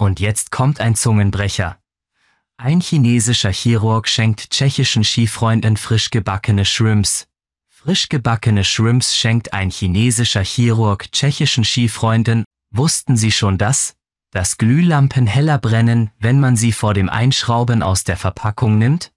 Und jetzt kommt ein Zungenbrecher. Ein chinesischer Chirurg schenkt tschechischen Skifreunden frisch gebackene Shrimps. Frisch gebackene Shrimps schenkt ein chinesischer Chirurg tschechischen Skifreunden. Wussten Sie schon das? Dass Glühlampen heller brennen, wenn man sie vor dem Einschrauben aus der Verpackung nimmt?